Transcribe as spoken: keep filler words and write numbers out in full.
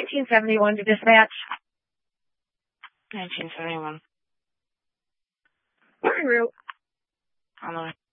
nineteen seventy-one to dispatch. nineteen seventy-one. Route. On the way.